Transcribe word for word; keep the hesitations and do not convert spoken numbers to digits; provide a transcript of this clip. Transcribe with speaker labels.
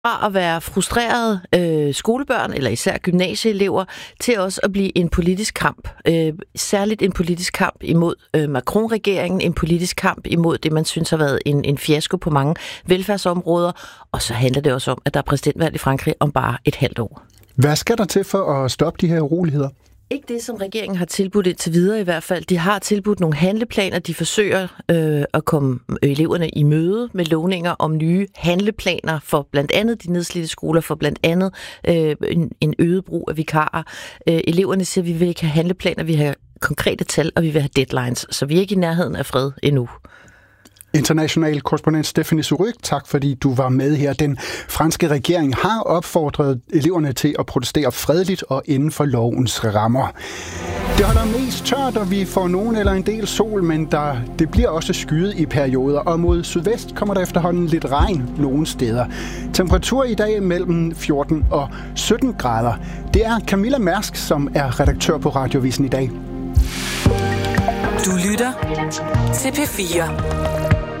Speaker 1: Fra at være frustrerede øh, skolebørn, eller især gymnasieelever, til også at blive en politisk kamp. Øh, særligt en politisk kamp imod øh, Macron-regeringen, en politisk kamp imod det, man synes har været en, en fiasko på mange velfærdsområder. Og så handler det også om, at der er præsidentvalg i Frankrig om bare et halvt år.
Speaker 2: Hvad skal der til for at stoppe de her uroligheder?
Speaker 1: Ikke det, som regeringen har tilbudt indtil videre i hvert fald. De har tilbudt nogle handleplaner. De forsøger øh, at komme eleverne i møde med lovninger om nye handleplaner for blandt andet de nedslidte skoler, for blandt andet øh, en, en øget brug af vikarer. Øh, eleverne siger, at vi vil ikke have handleplaner, vi vil have konkrete tal, og vi vil have deadlines. Så vi er ikke i nærheden af fred endnu.
Speaker 2: International korrespondent Stephanie Surrugue, tak fordi du var med her. Den franske regering har opfordret eleverne til at protestere fredeligt og inden for lovens rammer. Det holder mest tørt, og vi får nogen eller en del sol, men der, det bliver også skyet i perioder, og mod sydvest kommer der efterhånden lidt regn nogle steder. Temperatur i dag mellem fjorten og sytten grader. Det er Camilla Mærsk, som er redaktør på Radiovisen i dag.
Speaker 3: Du lytter til P fire.